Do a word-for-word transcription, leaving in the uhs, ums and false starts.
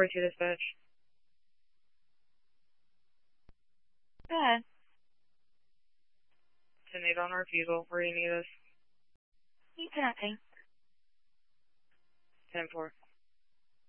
forty-two dispatch. Go ahead. ten eight on refusal. Where do you need us? You connecting. ten four.